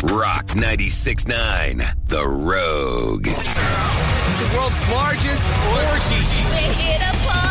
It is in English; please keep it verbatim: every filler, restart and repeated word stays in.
Rock ninety-six point nine, The Rogue. The world's largest orgy. We're here to party.